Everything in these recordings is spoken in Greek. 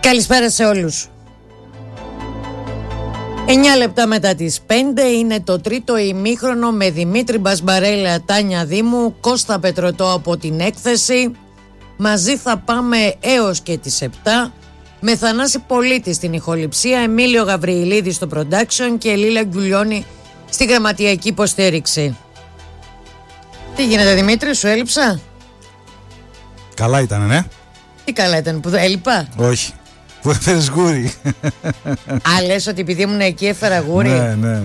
Καλησπέρα σε όλους. 9 λεπτά μετά τις 5 είναι το τρίτο ημίχρονο με Δημήτρη Μπασμπαρέλα, Τάνια Δήμου, Κώστα Πετρωτό από την έκθεση. Μαζί θα πάμε έως και τις 7 με Θανάση Πολίτη στην ηχοληψία, Εμίλιο Γαβριηλίδη στο production και Λίλα Γκουλιώνη στη γραμματιακή υποστήριξη. Τι γίνεται Δημήτρη, σου έλειψα? Καλά ήταν, ναι. Τι καλά ήταν που έλειπα? Όχι. Που έφερες γούρι. Α, λες ότι επειδή ήμουν εκεί έφερα γούρι. Ναι.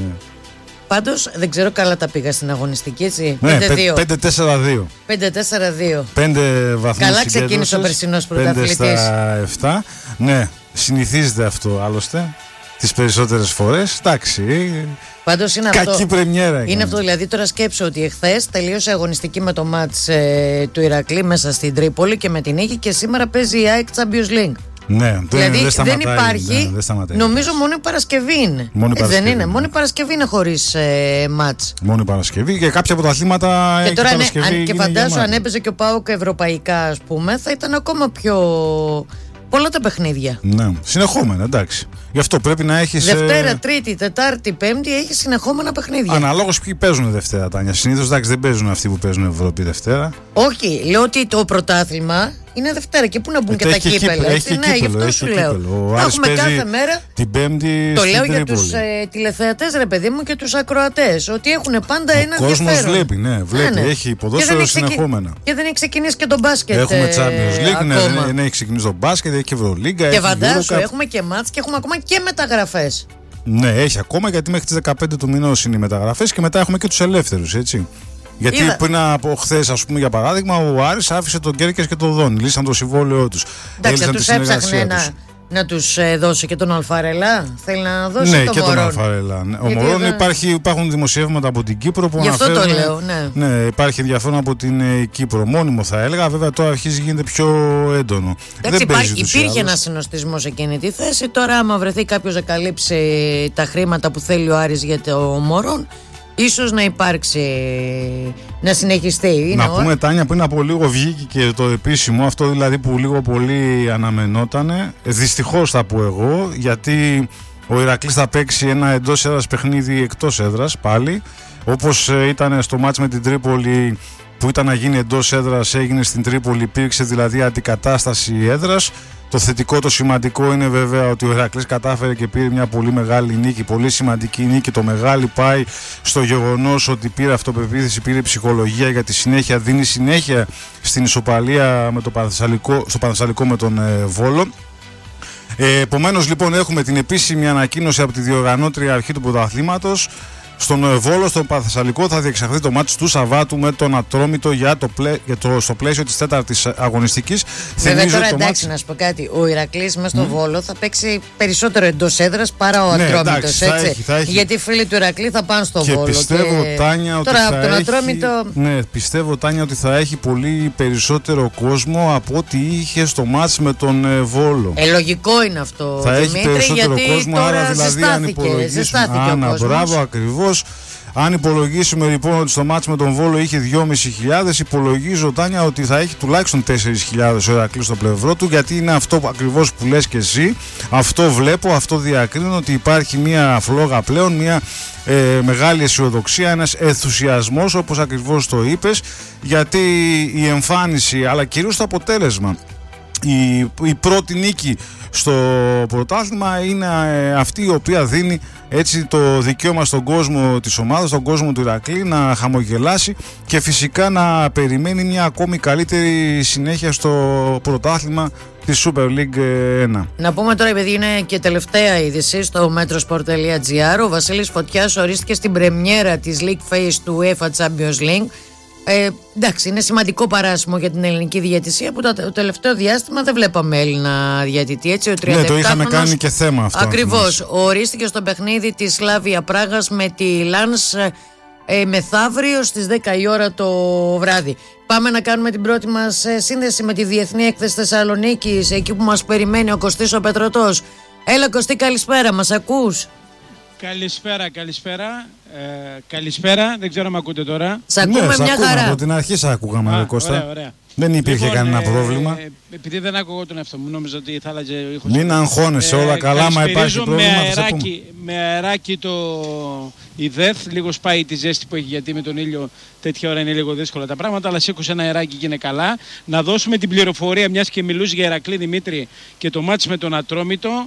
Πάντως δεν ξέρω, καλά τα πήγα στην αγωνιστική, έτσι. Ναι, 5-4-2. 5-4-2. 5 βαθμούς. Καλά ξεκίνησε ο περσινός πρωταθλητής. 5 στα 7. Ναι, συνηθίζεται αυτό άλλωστε τις περισσότερες φορές. Εντάξει. Πάντως είναι κακή αυτό. πρεμιέρα. Είναι αυτό, δηλαδή τώρα σκέψω ότι εχθές τελείωσε αγωνιστική με το μάτς του Ηρακλή μέσα στην Τρίπολη και με την νίκη, και σήμερα παίζει η ΑΕΚ Champions League. Ναι, δηλαδή δεν υπάρχει. Δεν σταματάει. Νομίζω μόνο η Παρασκευή είναι. Δεν είναι. Μόνο η Παρασκευή είναι χωρίς μάτς. Μόνο η Παρασκευή και κάποια από τα αθλήματα. Και τώρα και φαντάζω αν έπαιζε και ο ΠΑΟΚ ευρωπαϊκά, ας πούμε, θα ήταν ακόμα πιο πολλά τα παιχνίδια. Ναι, συνεχόμενα, εντάξει. Γι' αυτό πρέπει να έχεις. Δευτέρα, Τρίτη, Τετάρτη, Πέμπτη έχει συνεχόμενα παιχνίδια. Αναλόγως ποιοι παίζουν Δευτέρα, Τάνια. Συνήθως δεν παίζουν αυτοί που παίζουν Ευρώπη Δευτέρα. Όχι, λέω ότι το πρωτάθλημα είναι Δευτέρα και πού να μπουν και τα κύπελα. Ναι, γι' αυτό σου λέω. Έχουμε κάθε μέρα. Την Πέμπτη. Το λέω για τους τηλεθεατές, ρε παιδί μου, και τους ακροατές. Ότι έχουν πάντα ένα ενδιαφέρον. Ο κόσμος βλέπει, ναι. Έχει ποδόσφαιρο συνεχόμενα. Και δεν έχει ξεκινήσει και το μπάσκετ. Έχουμε Champions League, δεν έχει ξεκινήσει το μπάσκετ, έχει Ευρωλίγκα. Και φαντάσου, έχουμε και μάτς και έχουμε ακόμα και μεταγραφές. Ναι, έχει ακόμα, γιατί μέχρι τις 15 του μηνός είναι οι μεταγραφές και μετά έχουμε και τους ελεύθερους, έτσι. Γιατί πριν από χθες, ας πούμε, για παράδειγμα, ο Άρης άφησε τον Κέρκες και τον Δόνη. Λύσαν το συμβόλαιό τους. Εντάξει, τους έψαχνε να τους δώσει και τον Αλφαρελά. Θέλει να δώσει ναι, τον και Μωρόν. τον Αλφαρελά. Ναι. Ο Μωρόν υπάρχουν δημοσιεύματα από την Κύπρο που αναφέρουν. Γι' αυτό το λέω, ναι. Ναι, υπάρχει ενδιαφέρον από την Κύπρο. Μόνιμο θα έλεγα, βέβαια τώρα αρχίζει γίνεται πιο έντονο. Εντάξει, υπήρχε ένα συνοστισμό σε εκείνη τη θέση. Τώρα, άμα βρεθεί κάποιος να καλύψει τα χρήματα που θέλει ο Άρης για το Μωρόν, ίσως να υπάρξει, να συνεχιστεί. Να πούμε, Τάνια, πριν από λίγο βγήκε και το επίσημο, αυτό δηλαδή που λίγο πολύ αναμενότανε. Δυστυχώς θα πω εγώ, γιατί ο Ηρακλής θα παίξει ένα εντός έδρας παιχνίδι εκτός έδρας πάλι. Όπως ήταν στο μάτς με την Τρίπολη που ήταν να γίνει εντός έδρας, έγινε στην Τρίπολη, υπήρξε δηλαδή αντικατάσταση έδρας. Το θετικό, το σημαντικό είναι βέβαια ότι ο Ηρακλής κατάφερε και πήρε μια πολύ μεγάλη νίκη, πολύ σημαντική νίκη. Το μεγάλη πάει στο γεγονός ότι πήρε αυτοπεποίθηση, πήρε ψυχολογία, για τη συνέχεια δίνει συνέχεια στην ισοπαλία με στο Πανθεσσαλικό με τον Βόλο. Επομένως λοιπόν έχουμε την επίσημη ανακοίνωση από τη διοργανώτρια αρχή του πρωταθλήματος. Στον Βόλο, στον Πανθεσσαλικό, θα διεξαχθεί το μάτς του Σαββάτου με τον Ατρόμητο στο πλαίσιο της 4ης αγωνιστικής. Βέβαια τώρα εντάξει, να σου πω κάτι. Ο Ηρακλής μέσα στο Βόλο θα παίξει περισσότερο εντός έδρας παρά ο Ατρόμητος. Γιατί οι φίλοι του Ηρακλή θα πάνε στο και Βόλο. Πιστεύω, Τάνια, ότι τώρα θα από τον Ατρόμητο. Ναι, πιστεύω, Τάνια, ότι θα έχει πολύ περισσότερο κόσμο από ό,τι είχε στο μάτς με τον Βόλο. Λογικό είναι αυτό. Θα Δημήτρη, έχει περισσότερο γιατί κόσμο, άρα δηλαδή αν υπολογίσουμε. Μπράβο, ακριβώς. Αν υπολογίσουμε λοιπόν ότι στο μάτς με τον Βόλο είχε 2.500, υπολογίζω, Τάνια, ότι θα έχει τουλάχιστον 4.000 ο Ηρακλής στο πλευρό του, γιατί είναι αυτό ακριβώς που λες και εσύ. Αυτό βλέπω, αυτό διακρίνω, ότι υπάρχει μια φλόγα πλέον, μια μεγάλη αισιοδοξία, ένας ενθουσιασμός, όπως ακριβώς το είπες, γιατί η εμφάνιση αλλά κυρίως το αποτέλεσμα, η πρώτη νίκη στο πρωτάθλημα είναι αυτή η οποία δίνει έτσι το δικαίωμα στον κόσμο της ομάδας, στον κόσμο του Ηρακλή, να χαμογελάσει και φυσικά να περιμένει μια ακόμη καλύτερη συνέχεια στο πρωτάθλημα της Super League 1. Να πούμε τώρα, επειδή είναι και τελευταία είδηση στο metrosport.gr, ο Βασίλης Φωτιάς ορίστηκε στην πρεμιέρα της League Phase του UEFA Champions League. Εντάξει, είναι σημαντικό παράσημο για την ελληνική διαιτησία, που το τελευταίο διάστημα δεν βλέπαμε Έλληνα διαιτητή, έτσι. Ο 37χρονος, ναι, το είχαμε κάνει και θέμα αυτό. Ακριβώς. Ορίστηκε στο παιχνίδι της Σλάβια Πράγας με τη Λάνς μεθαύριο στις 10 η ώρα το βράδυ. Πάμε να κάνουμε την πρώτη μας σύνδεση με τη Διεθνή Έκθεση Θεσσαλονίκης, εκεί που μας περιμένει ο Κωστής ο Πετρωτός. Έλα Κωστή, καλησπέρα, μας ακούς? Καλησπέρα, δεν ξέρω αν με ακούτε τώρα. Σ' ακούμε, μια χαρά. Από την αρχή σ' ακούγαμε, Κώστα. Ωραία. Δεν υπήρχε κανένα πρόβλημα. Επειδή δεν άκουγα τον εαυτό μου, νόμιζα ότι θα άλλαζε ο ήχος. Μην αγχώνεσαι, όλα καλά. Μα υπάρχει πρόβλημα. Με αεράκι η ΔΕΘ, λίγο σπάει τη ζέστη που έχει, γιατί με τον ήλιο τέτοια ώρα είναι λίγο δύσκολα τα πράγματα. Αλλά σήκωσε ένα αεράκι και είναι καλά. Να δώσουμε την πληροφορία, μιας και μιλούσε για Ηρακλή Δημήτρη και το μάτς με τον Ατρόμητο,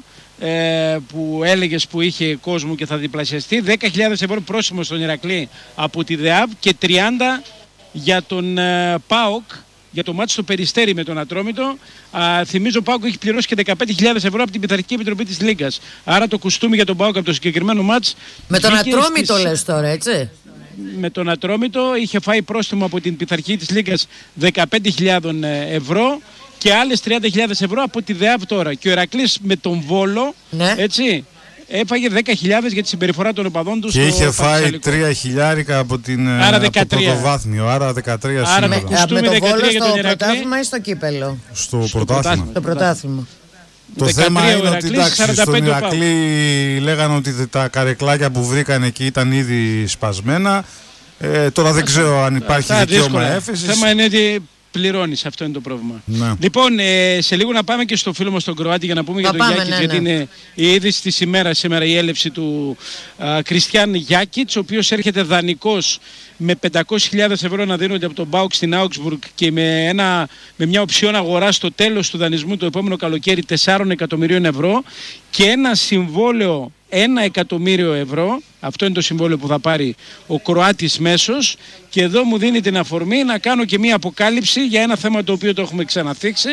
που έλεγες που είχε κόσμο και θα διπλασιαστεί. 10.000 ευρώ πρόσημο στον Ηρακλή από τη ΔΕΑΒ και 30 για τον ΠΑΟΚ, για το μάτι στο Περιστέρι με τον Ατρόμητο. Θυμίζω, ο ΠΑΟΚ έχει πληρώσει και 15.000 ευρώ από την Πειθαρχική Επιτροπή της Λίγκας. Άρα το κουστούμι για τον ΠΑΟΚ από το συγκεκριμένο μάτς. Με τον Ατρόμητο λες τώρα, έτσι. Με τον Ατρόμητο είχε φάει πρόστιμο από την Πειθαρχική της Λίγκας 15.000 ευρώ και άλλες 30.000 ευρώ από τη ΔΕΑΒ τώρα. Και ο Ηρακλής με τον Βόλο, ναι, έτσι, έφαγε 10.000 για τη συμπεριφορά των οπαδών του. Και είχε φάει 3.000 από το πρωτοβάθμιο, άρα 13 άρα σήμερα. Με το Βόλο στο πρωτάθλημα ή στο κύπελο? Στο πρωτάθλημα. Το πρωτάθλημα. Το θέμα είναι ότι εντάξει, στον Ηρακλή λέγανε ότι τα καρεκλάκια που βρήκαν εκεί ήταν ήδη σπασμένα. Τώρα δεν ξέρω αν υπάρχει δικαίωμα έφεσης. Το θέμα είναι ότι πληρώνεις, αυτό είναι το πρόβλημα. Ναι. Λοιπόν, σε λίγο να πάμε και στο φίλο μας τον Κροάτη για να πούμε για τον Γιάκητς, ναι, γιατί είναι η είδηση της ημέρας σήμερα, η έλευση του Κριστιάν Γιάκητς, ο οποίος έρχεται δανεικός με 500.000 ευρώ να δίνονται από τον ΠΑΟΚ στην Augsburg και με μια οψιόν αγορά στο τέλος του δανεισμού το επόμενο καλοκαίρι 4 εκατομμυρίων ευρώ και ένα συμβόλαιο 1 εκατομμύριο ευρώ. Αυτό είναι το συμβόλαιο που θα πάρει ο Κροάτης μέσος. Και εδώ μου δίνει την αφορμή να κάνω και μία αποκάλυψη για ένα θέμα το οποίο το έχουμε ξαναθίξει,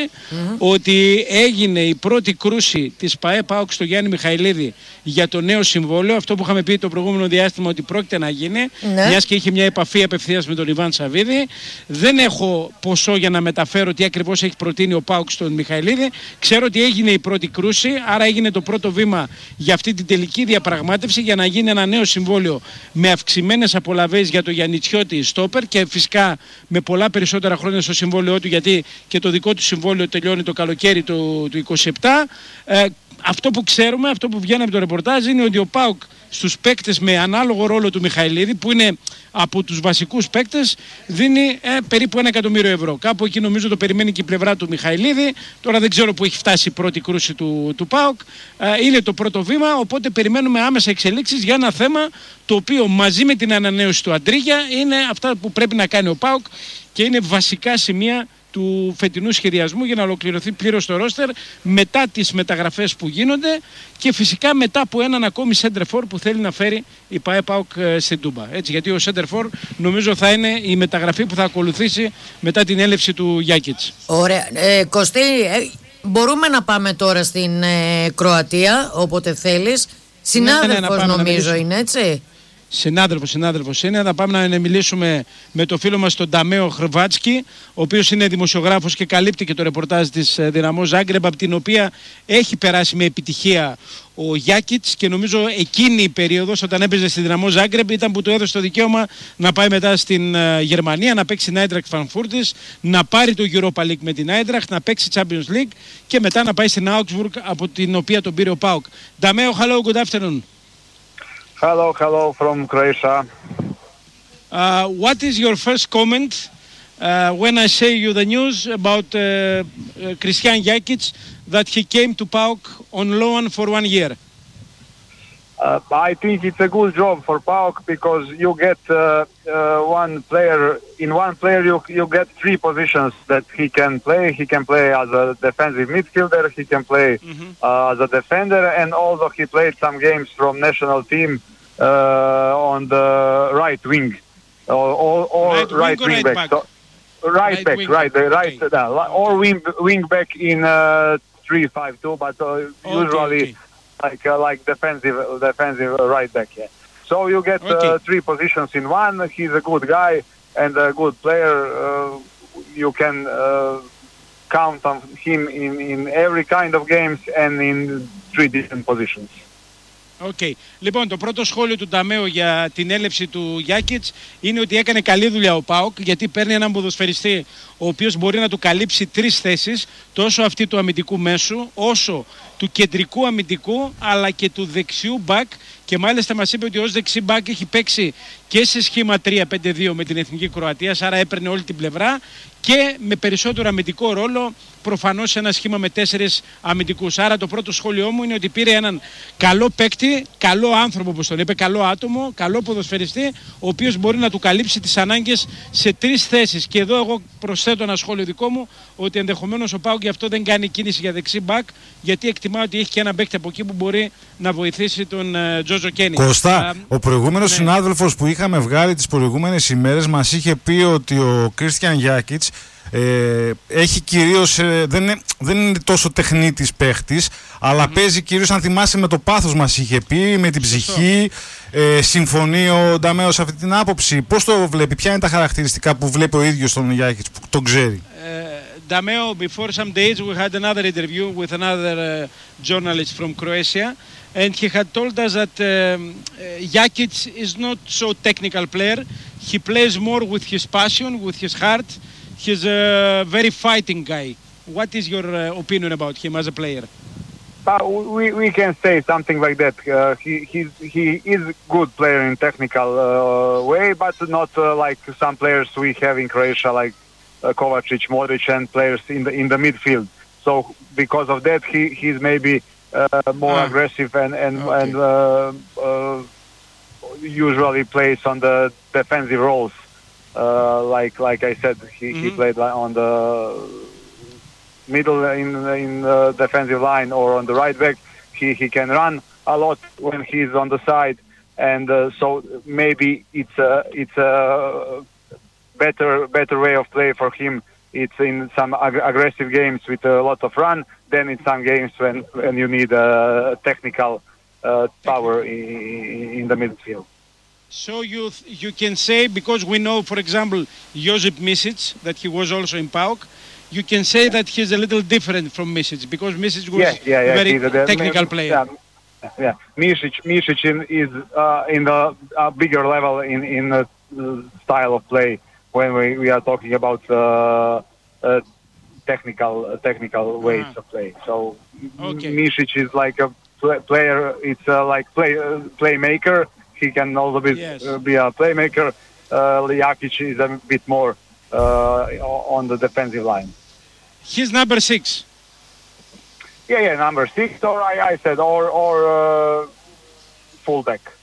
ότι έγινε η πρώτη κρούση της ΠΑΕ ΠΑΟΚ στο Γιάννη Μιχαηλίδη για το νέο συμβόλαιο, αυτό που είχαμε πει το προηγούμενο διάστημα ότι πρόκειται να γίνει, μιας και είχε μια επαφή απευθείας με τον Ιβάν Σαββίδη. Δεν έχω ποσό για να μεταφέρω τι ακριβώς έχει προτείνει ο ΠΑΟΚ στον Μιχαηλίδη. Ξέρω ότι έγινε η πρώτη κρούση, άρα έγινε το πρώτο βήμα για αυτή την τελική διαπραγμάτευση για να γίνει ένα νέο συμβόλαιο με αυξημένες απολαβές για το Γιαννιτσιώτη στόπερ και φυσικά με πολλά περισσότερα χρόνια στο συμβόλαιό του, γιατί και το δικό του συμβόλαιο τελειώνει το καλοκαίρι του 27. Αυτό που ξέρουμε, αυτό που βγαίνει από το ρεπορτάζ είναι ότι ο ΠΑΟΚ στους παίκτες με ανάλογο ρόλο του Μιχαηλίδη, που είναι από τους βασικούς παίκτες, δίνει περίπου 1 εκατομμύριο ευρώ. Κάπου εκεί νομίζω το περιμένει και η πλευρά του Μιχαηλίδη. Τώρα δεν ξέρω που έχει φτάσει η πρώτη κρούση του ΠΑΟΚ. Είναι το πρώτο βήμα, οπότε περιμένουμε άμεσα εξελίξεις για ένα θέμα το οποίο μαζί με την ανανέωση του Αντρίγια είναι αυτά που πρέπει να κάνει ο ΠΑΟΚ και είναι βασικά σημεία του φετινού σχεδιασμού για να ολοκληρωθεί πλήρως το ρόστερ μετά τις μεταγραφές που γίνονται και φυσικά μετά από έναν ακόμη σέντερφορ που θέλει να φέρει η ΠΑΕ ΠΑΟΚ στην Τούμπα. Έτσι, γιατί ο σέντερφορ νομίζω θα είναι η μεταγραφή που θα ακολουθήσει μετά την έλευση του Γιάκητς. Ωραία. Κωστή, μπορούμε να πάμε τώρα στην Κροατία όποτε θέλεις. Συνάδελφος νομίζω είναι, έτσι. Συνάδελφος είναι. Θα πάμε να μιλήσουμε με το φίλο μας τον Νταμέο Hrvatski, ο οποίος είναι δημοσιογράφος και καλύπτει και το ρεπορτάζ της Δυναμό Ζάγκρεμπ, από την οποία έχει περάσει με επιτυχία ο Γιάκητς και νομίζω εκείνη η περίοδος όταν έπαιζε στη Δυναμό Ζάγκρεμπ ήταν που του έδωσε το δικαίωμα να πάει μετά στην Γερμανία, να παίξει την Eintracht Frankfurt, να πάρει το Europa League με την Eintracht, να παίξει Champions League και μετά να πάει στην Augsburg, από την οποία τον πήρε ο ΠΑΟΚ. Νταμέο, hello, good afternoon. Hello from Croatia. What is your first comment when I say you the news about Christian Giakic that he came to PAOK on loan for 1 year? I think it's a good job for PAOK because you get one player. In one player you get 3 positions that he can play. He can play as a defensive midfielder. He can play as a defender, and also he played some games from national team on the right wing or right wing back. So, right back, or wing back in 3-5-2, but usually like defensive right back. Yeah. So you get 3 positions in one. He's a good guy and a good player. You can count on him in every kind of games and in 3 different positions. Okay. Λοιπόν, το πρώτο σχόλιο του Νταμέο για την έλευση του Γιάκητς είναι ότι έκανε καλή δουλειά ο ΠΑΟΚ, γιατί παίρνει έναν ποδοσφαιριστή ο οποίος μπορεί να του καλύψει 3 θέσεις, τόσο αυτή του αμυντικού μέσου, όσο του κεντρικού αμυντικού, αλλά και του δεξιού μπακ και μάλιστα μας είπε ότι ως δεξί μπακ έχει παίξει και σε σχήμα 3-5-2 με την Εθνική Κροατία, άρα έπαιρνε όλη την πλευρά και με περισσότερο αμυντικό ρόλο, προφανώς σε ένα σχήμα με 4 αμυντικούς. Άρα το πρώτο σχόλιο μου είναι ότι πήρε έναν καλό παίκτη, καλό άνθρωπο όπως τον είπε, καλό άτομο, καλό ποδοσφαιριστή, ο οποίος μπορεί να του καλύψει τις ανάγκες σε 3 θέσεις. Και εδώ εγώ προσθέτω ένα σχόλιο δικό μου, ότι ενδεχομένως ο ΠΑΟΚ γι' αυτό δεν κάνει κίνηση για δεξί μπακ, γιατί εκτιμά ότι έχει και ένα παίκτη από εκεί που μπορεί να βοηθήσει τον Τζόζο Κένι. Κώστα, ο προηγούμενος συνάδελφος που είχαμε βγάλει τις προηγούμενες ημέρες μας είχε πει ότι ο Κρίστιαν Γιάκιτς έχει κυρίως, δεν είναι τόσο τεχνίτης παίχτης, αλλά παίζει κυρίως, αν θυμάσαι, με το πάθος μας είχε πει, με την ψυχή. Συμφωνεί ο Νταμέο σε αυτή την άποψη? Πώς το βλέπει, ποια είναι τα χαρακτηριστικά που βλέπει ο ίδιος τον Γιάκιτς, που τον ξέρει? Dameo, before some days we had another interview with another journalist from Croatia, and he had told us that Jakic is not so technical player. He plays more with his passion, with his heart. He's a very fighting guy. What is your opinion about him as a player? We can say something like that. He is a good player in technical way, but not like some players we have in Croatia, like Kovacic, Modric, and players in the midfield. So because of that, he's maybe more aggressive and usually plays on the defensive roles. Like I said, he played on the middle in the defensive line or on the right back. He can run a lot when he's on the side, and so maybe it's a better way of play for him. It's in some aggressive games with a lot of run, then in some games when you need technical power in the midfield. So you can say, because we know, for example, Josip Misic, that he was also in PAOK, you can say that he's a little different from Misic, because Misic was a very technical player. Yeah. Misic is in the bigger level in the style of play when we are talking about technical ways of play. So Misic is like a player. It's like playmaker. He can also be a playmaker. Jakic is a bit more on the defensive line. He's number 6. Yeah, number 6, or I said, or fullback.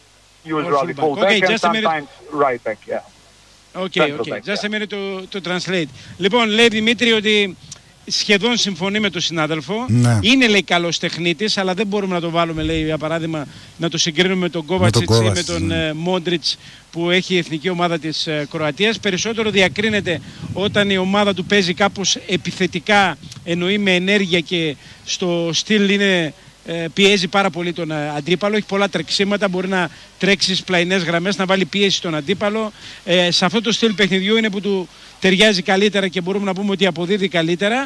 Usually fullback and sometimes right back. Yeah. Okay. Just a minute to translate. Λοιπόν, λέει Δημήτρη ότι σχεδόν συμφωνεί με τον συνάδελφο. Ναι. Είναι, λέει, καλός τεχνίτης, αλλά δεν μπορούμε να το βάλουμε, λέει, για παράδειγμα, να το συγκρίνουμε με τον Κόβατσιτς ή με τον Μόντριτς που έχει η εθνική ομάδα της Κροατίας. Περισσότερο διακρίνεται όταν η ομάδα του παίζει κάπως επιθετικά, εννοεί με ενέργεια και στο στυλ είναι... πιέζει πάρα πολύ τον αντίπαλο, έχει πολλά τρεξίματα, μπορεί να τρέξει στις πλαϊνές γραμμές, να βάλει πίεση στον αντίπαλο. Σε αυτό το στυλ παιχνιδιού είναι που του ταιριάζει καλύτερα και μπορούμε να πούμε ότι αποδίδει καλύτερα,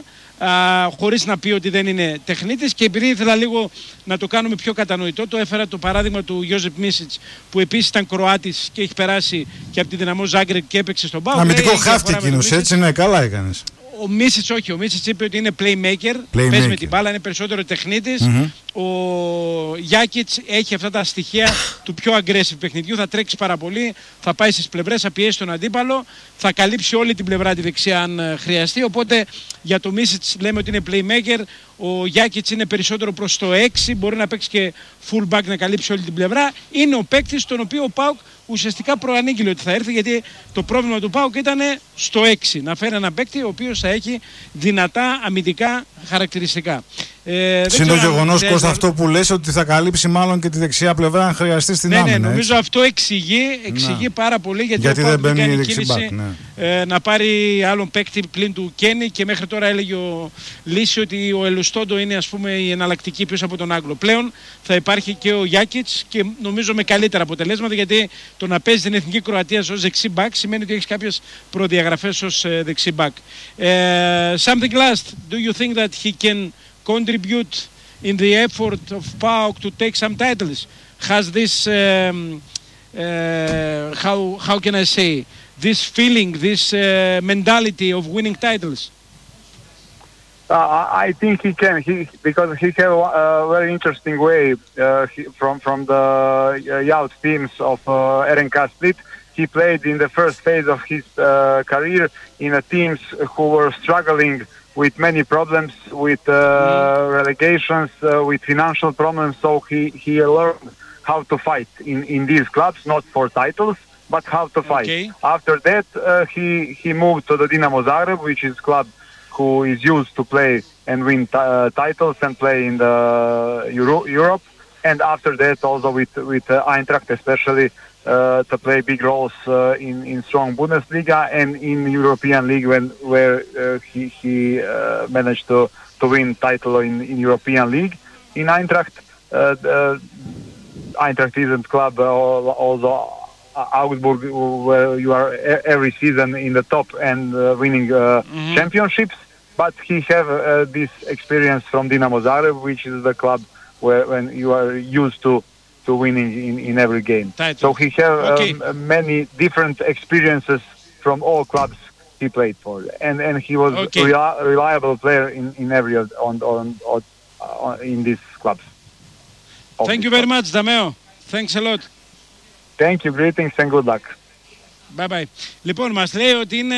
χωρίς να πει ότι δεν είναι τεχνίτης. Και επειδή ήθελα λίγο να το κάνουμε πιο κατανοητό, το έφερα το παράδειγμα του Γιώζεπ Μίσιτς, που επίσης ήταν Κροάτης και έχει περάσει και από τη Δυναμό Ζάγκρεπ και έπαιξε στον ΠΑΟΚ. Αμυντικό χάφτη εκείνος, έτσι, ναι, καλά έκανες. Ο Μίσιτς όχι, ο Μίσιτς είπε ότι είναι playmaker. Παίζει με την μπάλα, είναι περισσότερο τεχνίτης. Ο Γιάκιτς έχει αυτά τα στοιχεία του πιο aggressive παιχνιδιού, θα τρέξει πάρα πολύ, θα πάει στις πλευρές, θα πιέσει τον αντίπαλο, θα καλύψει όλη την πλευρά τη δεξιά αν χρειαστεί. Οπότε για το Μίσιτς λέμε ότι είναι playmaker, ο Γιάκιτς είναι περισσότερο προς το 6, μπορεί να παίξει και full back να καλύψει όλη την πλευρά. Είναι ο παίκτης τον οποίο ο ΠΑΟΚ ουσιαστικά προανήγγειλε ότι θα έρθει, γιατί το πρόβλημα του ΠΑΟΚ ήταν στο 6, να φέρει έναν παίκτη ο οποίος θα έχει δυνατά αμυντικά χαρακτηριστικά. Συν το γεγονός, Κώστα, αυτό που λες, ότι θα καλύψει μάλλον και τη δεξιά πλευρά αν χρειαστεί στην άμυνα. Ναι, νομίζω αυτό εξηγεί πάρα πολύ, γιατί ο ΠΑΟΚ δεν κάνει κίνηση να πάρει άλλον παίκτη πλην του Κένι, και μέχρι τώρα έλεγε ο Λύση ότι ο Ελουστόντο είναι, ας πούμε, η εναλλακτική πίσω από τον Άγγλο. Πλέον θα υπάρχει και ο Γιάκιτς, και νομίζω με καλύτερα αποτελέσματα, γιατί το να παίζει την εθνική Κροατία ως δεξί μπακ σημαίνει ότι έχει κάποιες προδιαγραφές ως δεξί μπακ. Something last, do you think that he can contribute in the effort of PAOK to take some titles? Has this, how can I say, this feeling, this mentality of winning titles? I think he can. Because he has a very interesting way from the youth teams of RNK Split. He played in the first phase of his career in teams who were struggling with many problems, with relegations, with financial problems. So he learned how to fight in these clubs, not for titles, but how to fight. Okay. After that, he moved to the Dinamo Zagreb, which is club who is used to play and win titles and play in the Europe. And after that, also with Eintracht especially, to play big roles in strong Bundesliga and in European League where he managed to win title in European League. In Eintracht, Eintracht isn't club, also Augsburg, where you are every season in the top and winning championships. But he have this experience from Dinamo Zagreb, which is the club where when you are used to winning in every game. Title. So he have many different experiences from all clubs he played for, and he was reliable player in every in these clubs. Thank you very much, Dameo. Thanks a lot. Thank you, greetings and good luck. Bye bye. Λοιπόν, μας λέει ότι είναι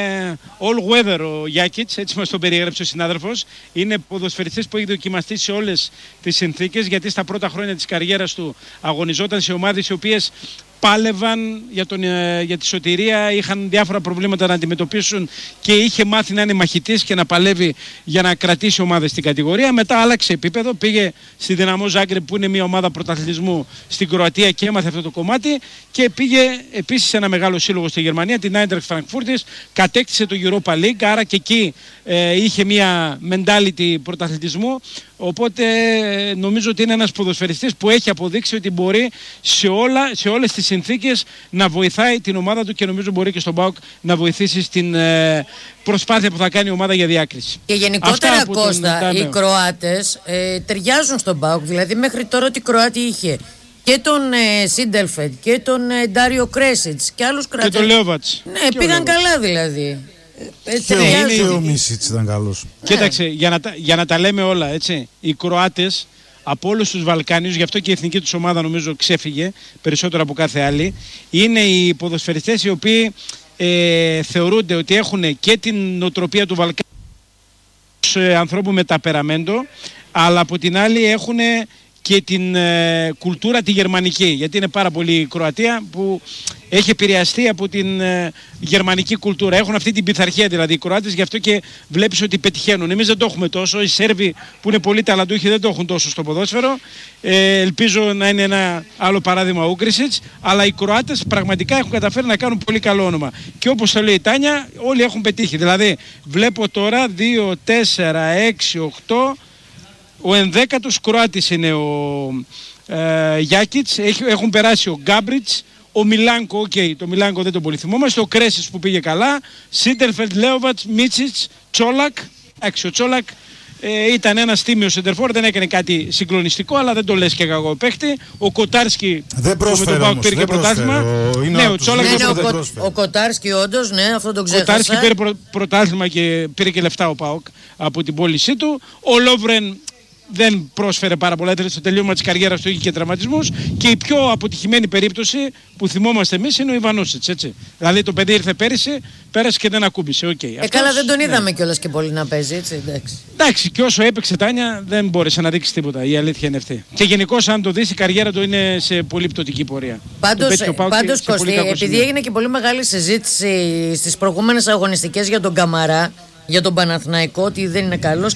all weather ο Γιάκιτς, έτσι μας το περιέγραψε ο συνάδελφος. Είναι ποδοσφαιριστής που έχει δοκιμαστεί σε όλες τις συνθήκες, γιατί στα πρώτα χρόνια της καριέρας του αγωνιζόταν σε ομάδες οι οποίες πάλευαν για τη σωτηρία, είχαν διάφορα προβλήματα να αντιμετωπίσουν και είχε μάθει να είναι μαχητής και να παλεύει για να κρατήσει ομάδες στην κατηγορία. Μετά άλλαξε επίπεδο, πήγε στη Δυναμό Ζάγκρεπ που είναι μια ομάδα πρωταθλητισμού στην Κροατία και έμαθε αυτό το κομμάτι και πήγε επίσης σε ένα μεγάλο σύλλογο στη Γερμανία, την Eintracht Frankfurt, κατέκτησε το Europa League, άρα και εκεί είχε μια mentality πρωταθλητισμού. Οπότε νομίζω ότι είναι ένας ποδοσφαιριστής που έχει αποδείξει ότι μπορεί σε όλες τις συνθήκες να βοηθάει την ομάδα του και νομίζω μπορεί και στον ΠΑΟΚ να βοηθήσει στην προσπάθεια που θα κάνει η ομάδα για διάκριση. Και γενικότερα, Κώστα, οι Κροάτες ταιριάζουν στον ΠΑΟΚ. Δηλαδή μέχρι τώρα ότι οι Κροάτι είχε και τον Σίντελφετ και τον Ντάριο Κρέσιτς και άλλους Κροάτες. Και τον Λέοβατς. Ναι, πήγαν καλά δηλαδή. Και ο Μίσιτς ήταν καλός. Κοίταξε, για να τα λέμε όλα, έτσι, οι Κροάτες από όλους τους Βαλκάνιους, γι' αυτό και η εθνική τους ομάδα νομίζω ξέφυγε περισσότερο από κάθε άλλη, είναι οι ποδοσφαιριστές οι οποίοι θεωρούνται ότι έχουν και την νοοτροπία του Βαλκάνιου ανθρώπου με ταπεραμέντο, αλλά από την άλλη έχουν και την κουλτούρα τη γερμανική, γιατί είναι πάρα πολύ η Κροατία που έχει επηρεαστεί από την γερμανική κουλτούρα. Έχουν αυτή την πειθαρχία δηλαδή οι Κροάτες, γι' αυτό και βλέπεις ότι πετυχαίνουν. Εμείς δεν το έχουμε τόσο, οι Σέρβοι που είναι πολύ ταλαντούχοι δεν το έχουν τόσο στο ποδόσφαιρο. Ελπίζω να είναι ένα άλλο παράδειγμα ο Ούγκρισιτς, αλλά οι Κροάτες πραγματικά έχουν καταφέρει να κάνουν πολύ καλό όνομα. Και όπως το λέει η Τάνια, όλοι έχουν πετύχει. Δηλαδή βλέπω τώρα 2, 4, 6, 8... Ο 11ος Κροάτης είναι ο Γιάκιτς, έχουν περάσει ο Γκάμπριτς, ο Μιλάνκο, το Μιλάνκο δεν τον πολύ θυμόμαστε, ο Κρέσης που πήγε καλά, Σίντερφελτ, Λέοβατς, Μίτσιτς, Τσόλακ. Ο Τσόλακ ήταν ένας τίμιος σεντερφόρ, δεν έκανε κάτι συγκλονιστικό, αλλά δεν το λες και κακό παίχτη. Ο Κοτάρσκι δεν πρόσφερε όμως, πήρε και πρωτάθλημα. Ναι, ο Τσόλακ ο Κοτάρσκι όντως, ναι, αυτό τον ξέχασα. Ο Κοτάρσκι πήρε πρωτάθλημα και πήρε και λεφτά ο ΠΑΟΚ από την πώλησή του. Ο Λόβρεν δεν πρόσφερε πάρα πολλά, στο τελείωμα της καριέρας του είχε και τραυματισμούς και η πιο αποτυχημένη περίπτωση που θυμόμαστε εμείς είναι ο Ιβανούσιτς, έτσι. Δηλαδή το παιδί ήρθε πέρυσι, πέρασε και δεν ακούμπησε, καλά δεν τον είδαμε κιόλας και πολύ να παίζει, έτσι, εντάξει, και όσο έπαιξε Τάνια δεν μπόρεσε να δείξει τίποτα, η αλήθεια είναι αυτή. Και γενικώς αν το δεις η καριέρα του είναι σε πολύ πτωτική πορεία. Πάντως Κωστή, επειδή έγινε και πολύ μεγάλη συζήτηση στις προηγούμενες αγωνιστικές για τον Καμαρά, για τον Παναθηναϊκό, ότι δεν είναι καλός